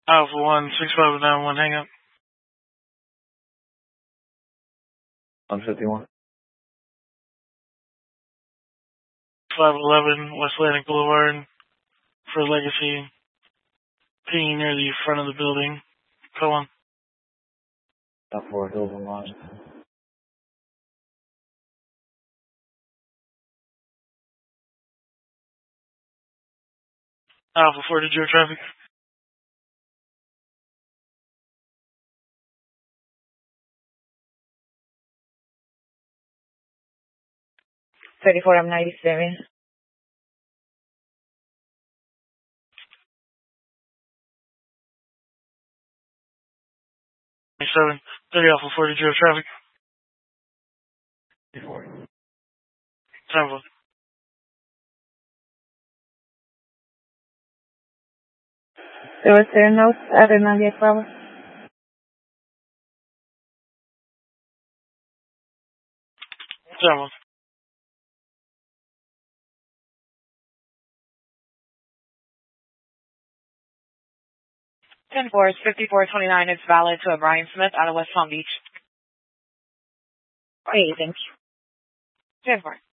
Alpha 1, 6591, hang up. 151. 511 West Atlantic Boulevard for Legacy. Pinging near the front of the building. Go on. Top 4 Hills and Lodge. Alpha 4 to Geo Traffic. 34, I'm 97. 27, 30 Alpha 4 to Geo Traffic. 34. Temple. There was there notes other 98 Bravo? Temple. 10-4, it's 5429. It's valid to a Brian Smith out of West Palm Beach. Okay, thank you. 10-4.